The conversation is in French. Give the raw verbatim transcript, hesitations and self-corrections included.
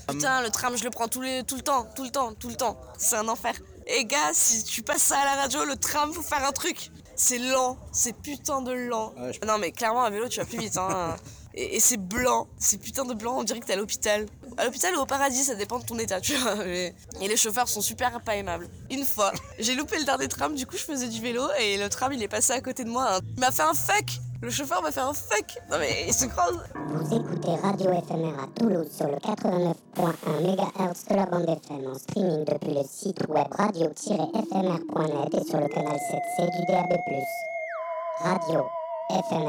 Putain, le tram, je le prends tout, les, tout le temps, tout le temps, tout le temps. C'est un enfer. Et gars, si tu passes ça à la radio, le tram, faut faire un truc. C'est lent, c'est putain de lent. Ouais, je... Non mais clairement, à vélo, tu vas plus vite, hein. Et, et c'est blanc, c'est putain de blanc, on dirait que t'es à l'hôpital. À l'hôpital ou au paradis, ça dépend de ton état, tu vois. Et les chauffeurs sont super pas aimables. Une fois, j'ai loupé le dernier tram, du coup je faisais du vélo et le tram il est passé à côté de moi. Il m'a fait un fuck. Le chauffeur m'a fait un fuck. Non mais il se croise. Vous écoutez Radio F M R à Toulouse sur le quatre-vingt-neuf point un mégahertz de la bande F M en streaming depuis le site web radio tiret f m r point net et sur le canal sept C du D A B plus. Radio F M R.